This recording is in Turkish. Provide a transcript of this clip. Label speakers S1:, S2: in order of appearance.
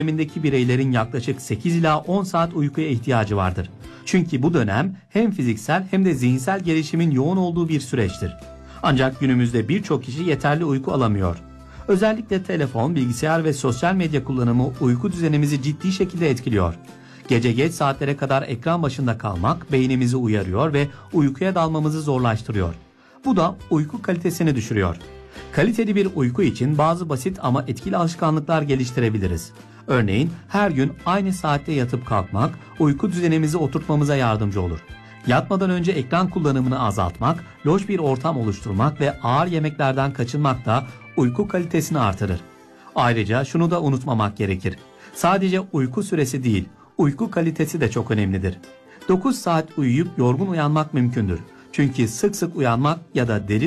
S1: dönemindeki bireylerin yaklaşık 8 ila 10 saat uykuya ihtiyacı vardır. Çünkü bu dönem hem fiziksel hem de zihinsel gelişimin yoğun olduğu bir süreçtir. Ancak günümüzde birçok kişi yeterli uyku alamıyor. Özellikle telefon, bilgisayar ve sosyal medya kullanımı uyku düzenimizi ciddi şekilde etkiliyor. Gece geç saatlere kadar ekran başında kalmak beynimizi uyarıyor ve uykuya dalmamızı zorlaştırıyor. Bu da uyku kalitesini düşürüyor. Kaliteli bir uyku için bazı basit ama etkili alışkanlıklar geliştirebiliriz. Örneğin her gün aynı saatte yatıp kalkmak uyku düzenimizi oturtmamıza yardımcı olur. Yatmadan önce ekran kullanımını azaltmak, loş bir ortam oluşturmak ve ağır yemeklerden kaçınmak da uyku kalitesini artırır. Ayrıca şunu da unutmamak gerekir. Sadece uyku süresi değil, uyku kalitesi de çok önemlidir. 9 saat uyuyup yorgun uyanmak mümkündür. Çünkü sık sık uyanmak ya da derin